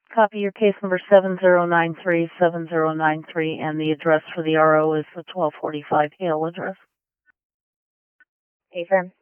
Copy your case number 7093, and the address for the RO is the 1245 Hale address. Affirm.